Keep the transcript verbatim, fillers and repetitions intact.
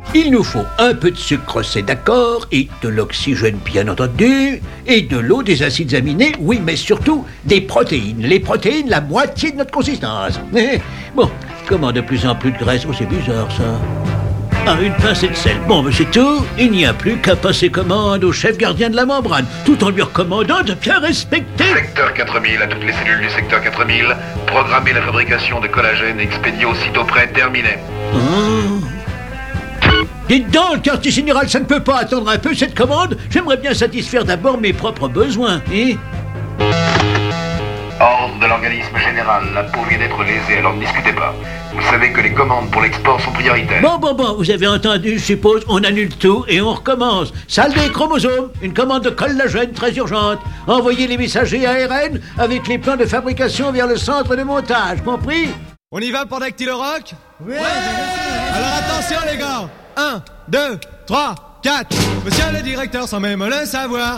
Il nous faut un peu de sucre, c'est d'accord, et de l'oxygène bien entendu, et de l'eau, des acides aminés, oui, mais surtout des protéines. Les protéines, la moitié de notre consistance. Bon, comment de plus en plus de graisse? Oh, c'est bizarre ça. Ah, une pincée de sel. Bon, mais c'est tout. Il n'y a plus qu'à passer commande au chef gardien de la membrane, tout en lui recommandant de bien respecter... Secteur quatre mille, à toutes les cellules du secteur quatre mille, programmer la fabrication de collagène expédié aussitôt près, terminé. Oh. Dites donc, le quartier général, ça ne peut pas attendre un peu cette commande? J'aimerais bien satisfaire d'abord mes propres besoins, hein? Ordre de l'organisme général, la peau vient d'être lésée, alors ne discutez pas. Vous savez que les commandes pour l'export sont prioritaires. Bon, bon, bon, vous avez entendu, je suppose, on annule tout et on recommence. Salle des chromosomes, une commande de collagène très urgente. Envoyez les messagers A R N avec les plans de fabrication vers le centre de montage, compris? On y va pour Dactylo Rock? Ouais, Alors attention les gars. un, deux, trois, quatre. Monsieur le directeur sans même le savoir